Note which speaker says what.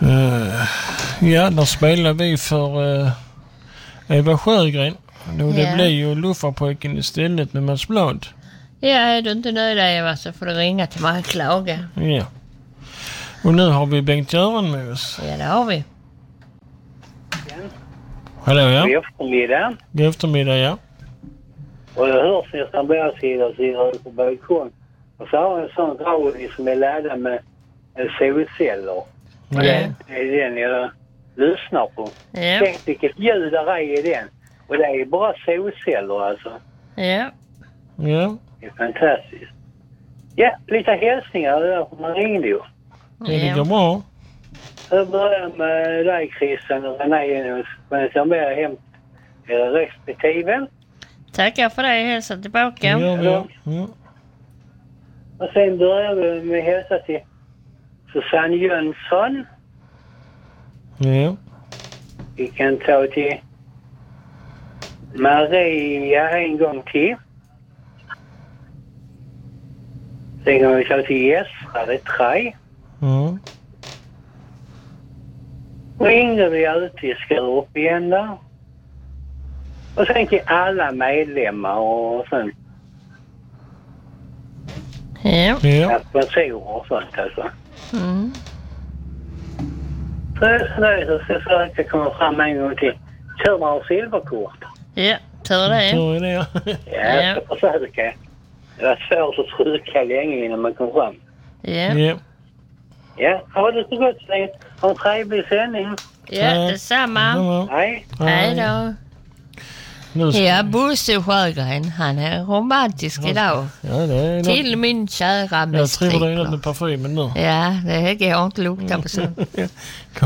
Speaker 1: Ja, där spelar vi för Eva Sjögren. Det blir ju Luffarpojken istället med Mats Blad.
Speaker 2: Ja, är du inte nöjd Eva så får du ringa till mig och klaga.
Speaker 1: Ja. Och nu har vi Bengt-Göran med oss.
Speaker 2: Ja, det har vi.
Speaker 1: Hallå, ja.
Speaker 3: God eftermiddag.
Speaker 1: God eftermiddag, ja.
Speaker 3: Och jag hörs nästan bara sidor på balkong. Och så har jag en sån radio som är laddad med solceller. Och det är den jag lyssnar på.
Speaker 2: Ja.
Speaker 3: Tänk vilket ljud där är i den. Och det är bara solceller alltså.
Speaker 2: Ja.
Speaker 1: Ja.
Speaker 3: Det är fantastiskt. Ja, lite hälsningar där man ringde ju.
Speaker 1: Det går bra.
Speaker 3: Jag börjar med dig Christian och René. Men jag ber hem respektive.
Speaker 2: Tackar för det, hälsa tillbaka.
Speaker 1: Ja.
Speaker 3: Och sen börjar vi med hälsa till Susanne Jönsson.
Speaker 1: Ja.
Speaker 3: Vi kan ta till Maria en gång till. Sen kan vi ta till Jesra, det är 3.
Speaker 1: Mm.
Speaker 3: Och Ingrid alltid ska upp igen där. Och sen till alla medlemmar och sen sponsorer och sånt alltså.
Speaker 2: Mm.
Speaker 3: Så jag ska försöka komma fram en gång till. Tur man har silverkort.
Speaker 2: Ja, tur det.
Speaker 1: Tur det, ja.
Speaker 3: Ja, jag ska försöka. Det var svårt att trycka länge innan man kom fram.
Speaker 2: Ja.
Speaker 3: Ja, ha det så gott så länge. Ha en trevlig sändning.
Speaker 2: Ja, detsamma.
Speaker 3: Hej.
Speaker 2: Hej då. Ja, Bosse Sjögren, han är romantisk idag.
Speaker 1: Ja, det är
Speaker 2: till min kära
Speaker 1: Jag tror det är något med parfymen nu.
Speaker 2: Ja, det går inte lukta på sånt.